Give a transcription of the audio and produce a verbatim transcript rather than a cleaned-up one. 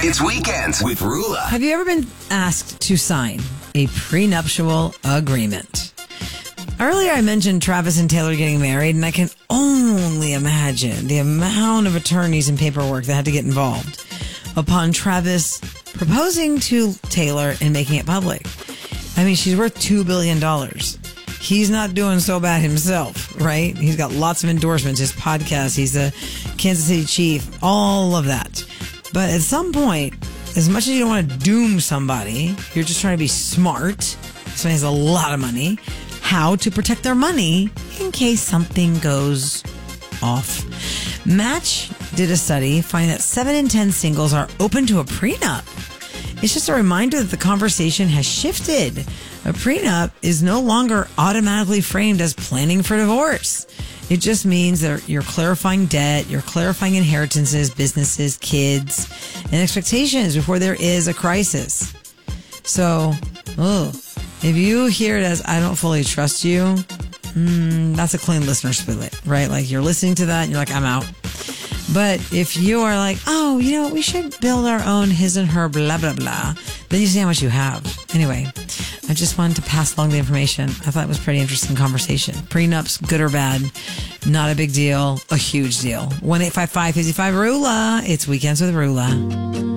It's Weekends with Rula. Have you ever been asked to sign a prenuptial agreement? Earlier I mentioned Travis and Taylor getting married, and I can only imagine the amount of attorneys and paperwork that had to get involved upon Travis proposing to Taylor and making it public. I mean, she's worth two billion dollars. He's not doing so bad himself, right? He's got lots of endorsements, his podcast, he's a Kansas City chief, all of that. But at some point, as much as you don't want to doom somebody, you're just trying to be smart. Somebody has a lot of money. How to protect their money in case something goes off. Match did a study finding that seven in ten singles are open to a prenup. It's just a reminder that the conversation has shifted. A prenup is no longer automatically framed as planning for divorce. It just means that you're clarifying debt, you're clarifying inheritances, businesses, kids, and expectations before there is a crisis. So, oh, if you hear it as, I don't fully trust you, mm, that's a clean listener split, right? Like you're listening to that and you're like, I'm out. But if you are like, oh, you know, we should build our own his and her blah, blah, blah, then you see how much you have. Anyway, I just wanted to pass along the information. I thought it was a pretty interesting conversation. Prenups, good or bad, not a big deal, a huge deal. one eight five five, five five, RULA. It's Weekends with Rula.